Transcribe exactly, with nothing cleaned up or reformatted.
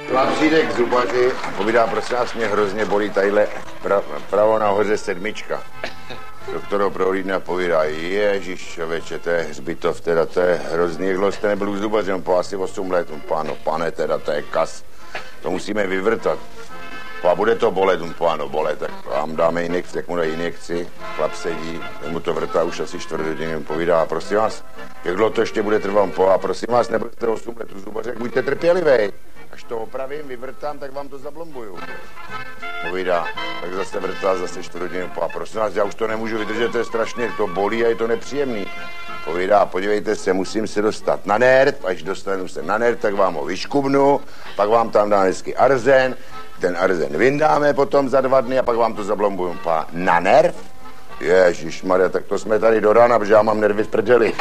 Chlap přijde k zubaři a povídá, prosím vás, mě hrozně bolí tadyhle pra, pravo nahoře sedmička. Doktor ho prohlídne a povídá, ježiš, člověče, to je hřbitov, teda to je hrozný, jak dlouho jste nebyl u zubaře, jenom po asi osm let, páno, pane, teda to je kas, to musíme vyvrtat. A bude to bolet, páno, bolet, tak vám dáme injekci, tak mu dají injekci, chlap sedí, mu to vrtá už asi čtvrt hodiny, mu povídá, prosím vás, jak dlouho to ještě bude trvat, a prosím vás, nebudete osm let u zubaře, jak buďte trpělivý. Až to opravím, vyvrtám, tak vám to zablombuju. Povídá, tak zase vrtá, zase čtvrt hodiny, a prosím vás, já už to nemůžu vydržet, to je strašně, to bolí a je to nepříjemný. Povídá, podívejte se, musím se dostat na nerv, až dostanu se na nerv, tak vám ho vyškubnu, pak vám tam dám vždycky arzen, ten arzen vyndáme potom za dva dny a pak vám to zablombuju. Pá, na nerv? Ježišmarja, tak to jsme tady do rána, protože já mám nervy v prdeli.